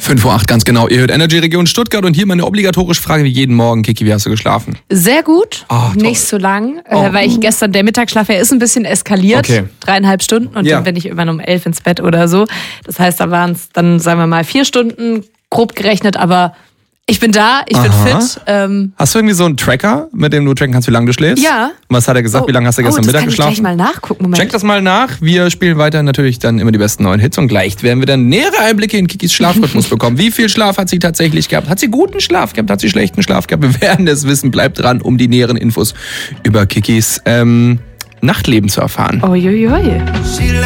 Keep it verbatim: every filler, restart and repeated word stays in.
fünf Uhr acht, ganz genau. Ihr hört Energy Region Stuttgart und hier meine obligatorische Frage wie jeden Morgen. Kiki, wie hast du geschlafen? Sehr gut, Oh, nicht so lang, äh, Oh. weil ich gestern, der Mittagsschlaf, der ist ein bisschen eskaliert. Okay. Dreieinhalb Stunden und Ja. dann bin ich irgendwann um elf ins Bett oder so. Das heißt, da waren es dann, sagen wir mal, vier Stunden, grob gerechnet, aber ich bin da, ich bin Aha. fit. Ähm, Hast du irgendwie so einen Tracker, mit dem du tracken kannst, wie lange du schläfst? Ja. Und was hat er gesagt? oh, Wie lange hast du gestern oh, das Mittag kann geschlafen? Ich gleich mal nachgucken. Moment. Check das mal nach. Wir spielen weiter natürlich dann immer die besten neuen Hits und gleich werden wir dann nähere Einblicke in Kikis Schlafrhythmus bekommen. Wie viel Schlaf hat sie tatsächlich gehabt? Hat sie guten Schlaf gehabt? Hat sie schlechten Schlaf gehabt? Wir werden es wissen. Bleibt dran, um die näheren Infos über Kikis ähm, Nachtleben zu erfahren. Uiuiui.